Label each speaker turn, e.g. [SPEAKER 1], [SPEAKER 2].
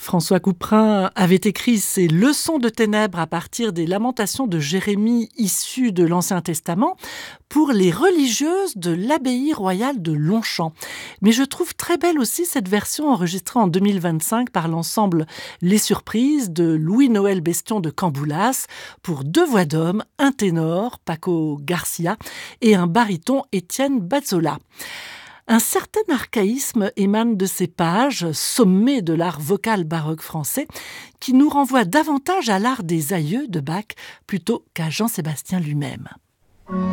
[SPEAKER 1] François Couperin avait écrit ses leçons de ténèbres à partir des lamentations de Jérémie issues de l'Ancien Testament pour les religieuses de l'abbaye royale de Longchamp. Mais je trouve très belle aussi cette version enregistrée en 2025 par l'ensemble Les Surprises de Louis-Noël Bestion de Camboulas pour 2 voix d'hommes, un ténor, Paco Garcia, et un baryton, Étienne Bazzola. Un certain archaïsme émane de ces pages, sommées de l'art vocal baroque français, qui nous renvoie davantage à l'art des aïeux de Bach plutôt qu'à Jean-Sébastien lui-même.